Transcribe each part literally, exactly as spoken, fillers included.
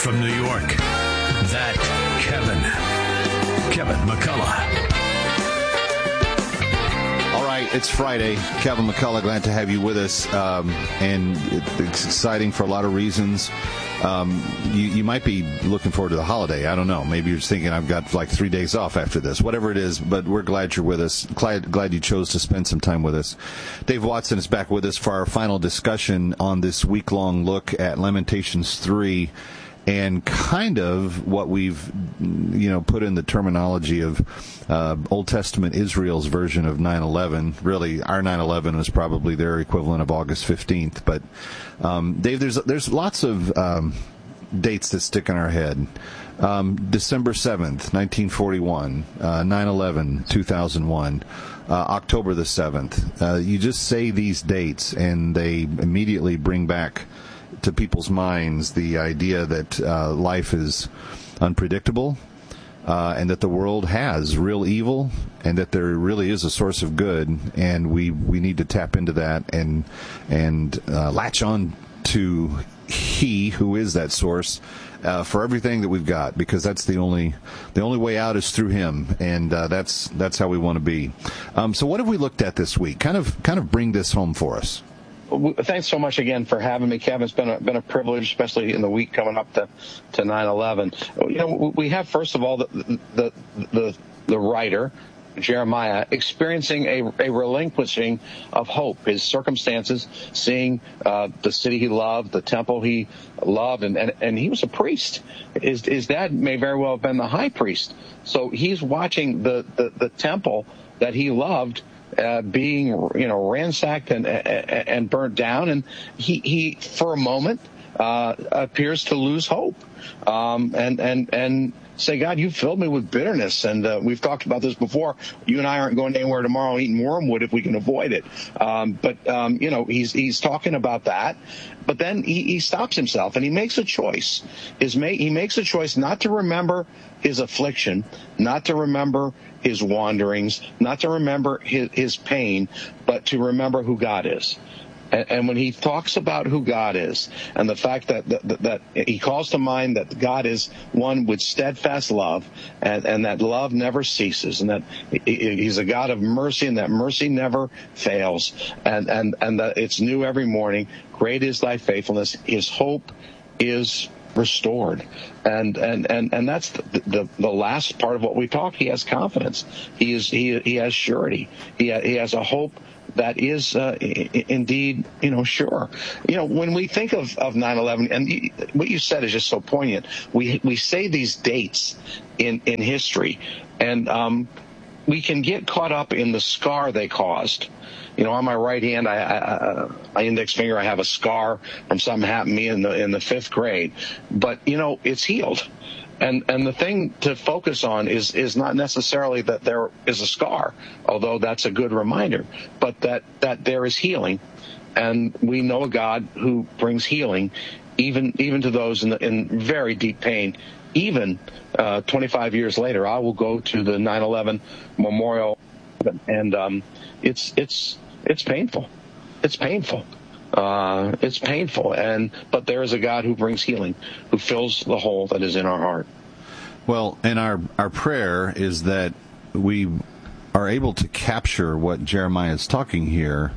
From New York, that Kevin. Kevin McCullough. All right, it's Friday. Kevin McCullough, glad to have you with us. Um, and it's exciting for a lot of reasons. Um, you, you might be looking forward to the holiday. I don't know. Maybe you're just thinking I've got like three days off after this. Whatever it is, but we're glad you're with us. Glad, glad you chose to spend some time with us. Dave Watson is back with us for our final discussion on this week-long look at Lamentations three. And kind of what we've, you know, put in the terminology of uh, Old Testament Israel's version of nine eleven. Really, our nine eleven was probably their equivalent of August fifteenth. But, um, Dave, there's there's lots of um, dates that stick in our head. Um, December seventh, nineteen forty-one, uh, nine eleven, two thousand one, uh, October the seventh. Uh, you just say these dates, and they immediately bring back to people's minds the idea that uh, life is unpredictable, uh, and that the world has real evil, and that there really is a source of good, and we, we need to tap into that and and uh, latch on to He who is that source uh, for everything that we've got, because that's the only the only way out is through Him, and uh, that's that's how we want to be. Um, so, what have we looked at this week? Kind of kind of bring this home for us. Thanks so much again for having me, Kevin. It's been a, been a privilege, especially in the week coming up to, to nine eleven. You know, we have, first of all, the the the, the writer, Jeremiah, experiencing a, a relinquishing of hope. His circumstances, seeing uh, the city he loved, the temple he loved, and, and, and he was a priest. His, his dad may very well have been the high priest. So he's watching the, the, the temple that he loved Uh, being, you know, ransacked and and burnt down, and he he for a moment uh, appears to lose hope, um, and and and say, God, you filled me with bitterness, and uh, we've talked about this before. You and I aren't going anywhere tomorrow eating wormwood if we can avoid it. Um, but um, you know, he's he's talking about that, but then he, he stops himself and he makes a choice. His ma- he makes a choice not to remember his affliction, not to remember his wanderings, not to remember his, his pain, but to remember who God is. And, and when he talks about who God is, and the fact that, that that he calls to mind that God is one with steadfast love, and, and that love never ceases, and that he's a God of mercy, and that mercy never fails, and and and that it's new every morning. Great is thy faithfulness. His hope is restored, and and and and that's the, the the last part of what we talk. He has confidence. He is he he has surety. He ha, he has a hope that is uh, I- indeed, you know, sure. You know, when we think of of nine eleven, and you, what you said is just so poignant. We we say these dates in in history, and um, we can get caught up in the scar they caused. You know, on my right hand, I, I, my index finger, I have a scar from something happened to me in the in the fifth grade. But you know, it's healed, and and the thing to focus on is is not necessarily that there is a scar, although that's a good reminder, but that that there is healing, and we know a God who brings healing, even even to those in the, in very deep pain. Even uh, twenty-five years later, I will go to the nine eleven memorial, and um, it's it's it's painful. It's painful. Uh, it's painful, and but there is a God who brings healing, who fills the hole that is in our heart. Well, and our our prayer is that we are able to capture what Jeremiah is talking here.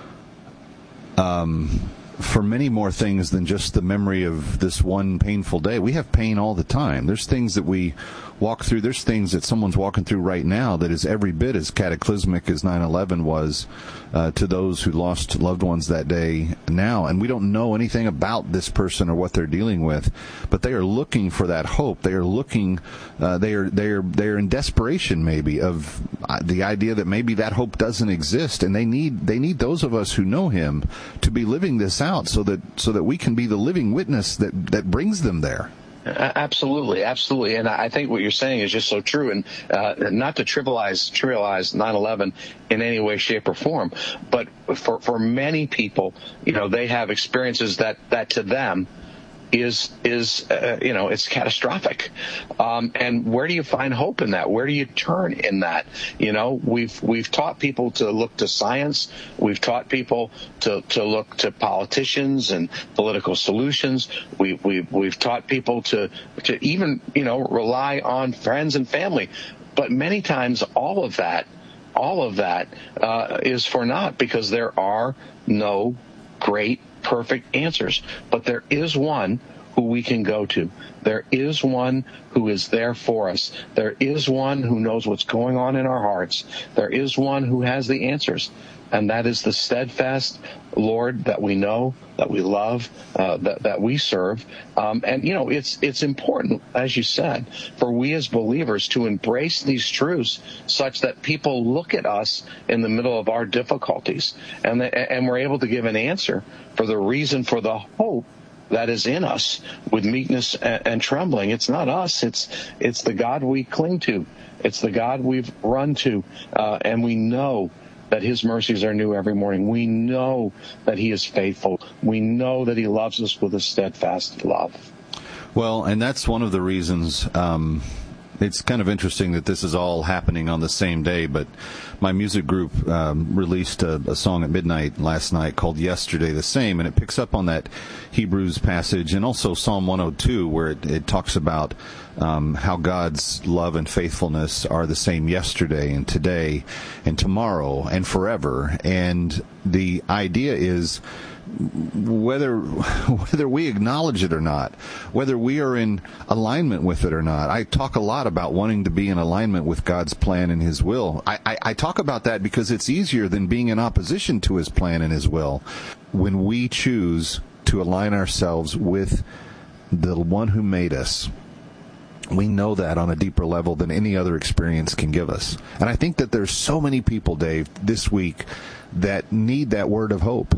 Um. For many more things than just the memory of this one painful day. We have pain all the time. There's things that we walk through. There's things that someone's walking through right now that is every bit as cataclysmic as nine eleven was uh, to those who lost loved ones that day now. And we don't know anything about this person or what they're dealing with, but they are looking for that hope. They are looking, uh, they are, they are, they are in desperation maybe of the idea that maybe that hope doesn't exist. And they need, they need those of us who know Him to be living this out so that, so that we can be the living witness that, that brings them there. Absolutely, absolutely, and I think what you're saying is just so true. And uh, not to trivialize trivialize nine eleven in any way, shape, or form, but for for many people, you know, they have experiences that that to them is is uh, you know, it's catastrophic. Um, and where do you find hope in that? Where do you turn in that? You know, we've we've taught people to look to science. We've taught people to, to look to politicians and political solutions. We we we've taught people to to even, you know, rely on friends and family. But many times, all of that, all of that uh, is for naught, because there are no great, perfect answers. But there is one who we can go to. There is one who is there for us. There is one who knows what's going on in our hearts. There is one who has the answers. And that is the steadfast Lord that we know, that we love, uh, that, that we serve. Um, and, you know, it's it's important, as you said, for we as believers to embrace these truths such that people look at us in the middle of our difficulties, and, the, and we're able to give an answer for the reason for the hope that is in us with meekness and, and trembling. It's not us. It's it's the God we cling to. It's the God we've run to, uh, and we know that his mercies are new every morning. We know that he is faithful. We know that he loves us with a steadfast love. Well, and that's one of the reasons. Um, it's kind of interesting that this is all happening on the same day, but my music group um, released a, a song at midnight last night called Yesterday the Same, and it picks up on that Hebrews passage and also Psalm one oh two, where it, it talks about um, how God's love and faithfulness are the same yesterday and today and tomorrow and forever. And the idea is, whether whether we acknowledge it or not, whether we are in alignment with it or not. I talk a lot about wanting to be in alignment with God's plan and his will. I, I, I talk about that because it's easier than being in opposition to his plan and his will. When we choose to align ourselves with the one who made us, we know that on a deeper level than any other experience can give us. And I think that there's so many people, Dave, this week that need that word of hope.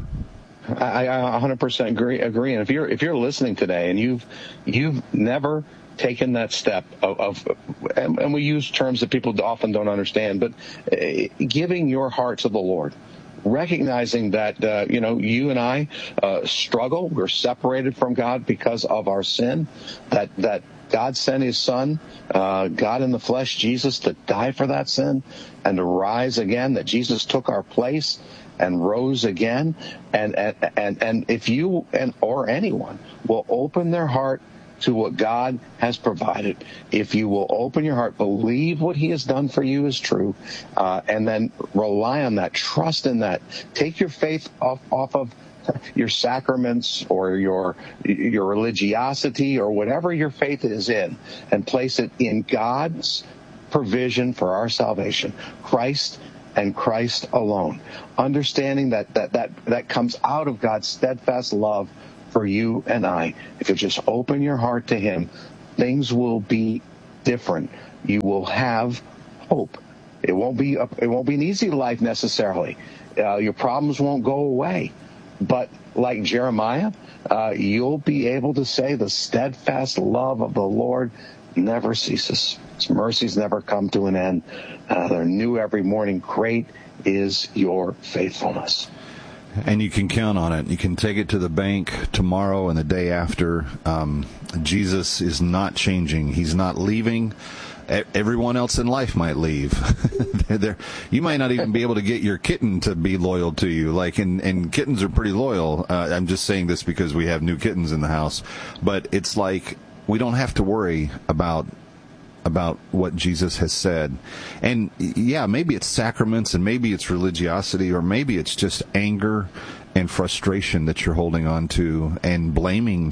I, I one hundred percent agree. Agree. And if you're if you're listening today and you've you've never taken that step of, of and, and we use terms that people often don't understand, but uh, giving your heart to the Lord, recognizing that uh, you know you and I uh, struggle. We're separated from God because of our sin. That that God sent his Son, uh, God in the flesh, Jesus, to die for that sin and to rise again. That Jesus took our place and rose again, and and and, and if you and or anyone will open their heart to what God has provided, if you will open your heart, believe what he has done for you is true, uh, and then rely on that, trust in that, take your faith off off of your sacraments or your your religiosity or whatever your faith is in, and place it in God's provision for our salvation, Christ and Christ alone. Understanding that that that that comes out of God's steadfast love for you and I. If you just open your heart to him, things will be different. You will have hope. It won't be a, it won't be an easy life necessarily. Uh, your problems won't go away, but like Jeremiah, uh, you'll be able to say the steadfast love of the Lord never ceases. His mercies never come to an end. Uh, they're new every morning. Great is your faithfulness. And you can count on it. You can take it to the bank tomorrow and the day after. Um, Jesus is not changing. He's not leaving. Everyone else in life might leave. they're, they're, you might not even be able to get your kitten to be loyal to you. Like, and, and kittens are pretty loyal. Uh, I'm just saying this because we have new kittens in the house. But it's like we don't have to worry about about what Jesus has said. And yeah, maybe it's sacraments and maybe it's religiosity, or maybe it's just anger and frustration that you're holding on to and blaming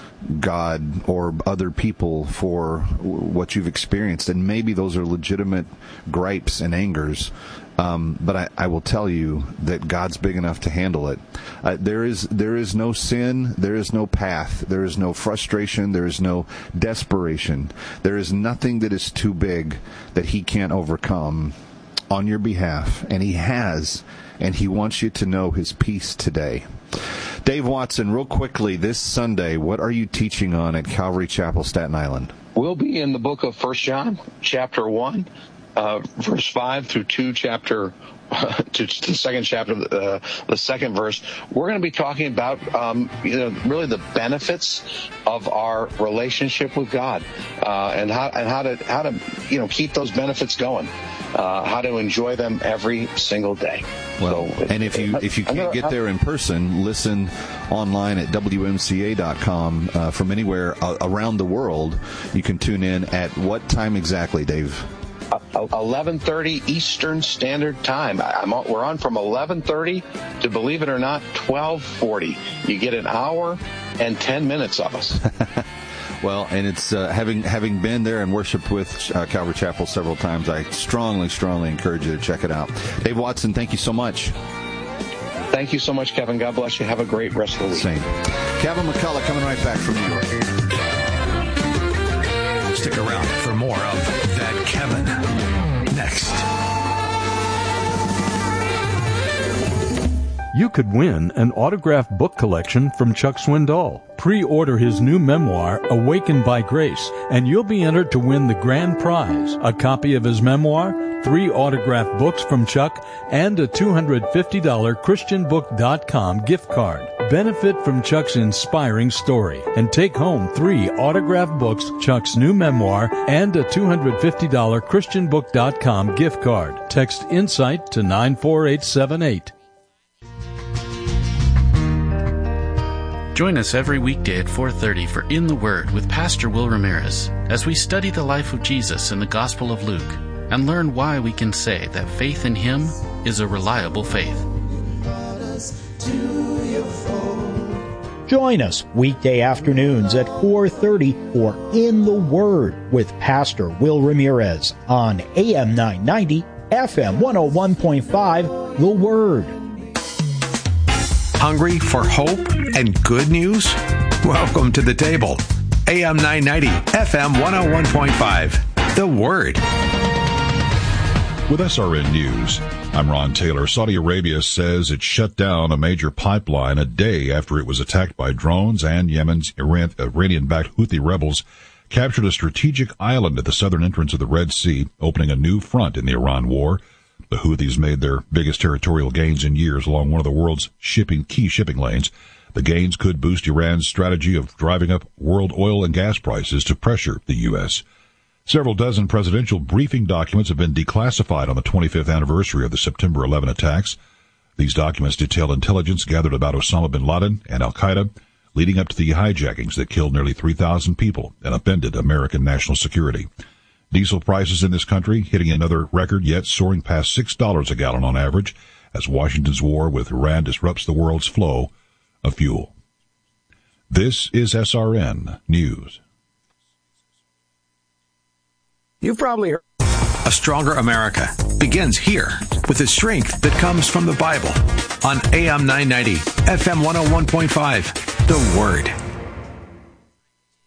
God or other people for what you've experienced. And maybe those are legitimate gripes and angers. Um, but I, I will tell you that God's big enough to handle it. Uh, there is there is no sin, there is no path, there is no frustration, there is no desperation. There is nothing that is too big that he can't overcome on your behalf. And he has, and he wants you to know his peace today. Dave Watson, real quickly, this Sunday, what are you teaching on at Calvary Chapel, Staten Island? We'll be in the book of First John, chapter one. uh, verse five through two, chapter to the second chapter, uh, the second verse, we're going to be talking about, um, you know, really the benefits of our relationship with God, uh, and how and how to how to you know keep those benefits going, uh, how to enjoy them every single day. Well, so, and if you if you can't get there in person, listen online at W M C A dot com uh, from anywhere uh, around the world. You can tune in at what time exactly, Dave? eleven thirty Eastern Standard Time. I'm on, we're on from eleven thirty to, believe it or not, twelve forty. You get an hour and ten minutes of us. Well, and it's uh, having having been there and worshiped with uh, Calvary Chapel several times, I strongly, strongly encourage you to check it out. Dave Watson, thank you so much. Thank you so much, Kevin. God bless you. Have a great rest of the week. Same. Kevin McCullough coming right back from New York. Stick around for more of That Kevin next. You could win an autographed book collection from Chuck Swindoll. Pre-order his new memoir, Awakened by Grace, and you'll be entered to win the grand prize, a copy of his memoir, three autographed books from Chuck, and a two hundred fifty dollars Christian Book dot com gift card. Benefit from Chuck's inspiring story and take home three autographed books, Chuck's new memoir, and a two hundred fifty dollars Christian Book dot com gift card. Text INSIGHT to nine four eight seven eight. Join us every weekday at four thirty for In the Word with Pastor Will Ramirez as we study the life of Jesus in the Gospel of Luke and learn why we can say that faith in Him is a reliable faith. Join us weekday afternoons at four thirty for In the Word with Pastor Will Ramirez on A M nine ninety, F M one oh one point five, The Word. Hungry for hope and good news? Welcome to the table. A M nine ninety, F M one oh one point five, The Word. With S R N News, I'm Ron Taylor. Saudi Arabia says it shut down a major pipeline a day after it was attacked by drones, and Yemen's Iranian-backed Houthi rebels captured a strategic island at the southern entrance of the Red Sea, opening a new front in the Iran war. The Houthis made their biggest territorial gains in years along one of the world's shipping key shipping lanes. The gains could boost Iran's strategy of driving up world oil and gas prices to pressure the U S. Several dozen presidential briefing documents have been declassified on the twenty-fifth anniversary of the September eleventh attacks. These documents detail intelligence gathered about Osama bin Laden and al-Qaeda, leading up to the hijackings that killed nearly three thousand people and upended American national security. Diesel prices in this country hitting another record, yet soaring past six dollars a gallon on average, as Washington's war with Iran disrupts the world's flow of fuel. This is S R N News. You've probably heard. A Stronger America begins here with the strength that comes from the Bible on A M nine ninety, F M one oh one point five, The Word.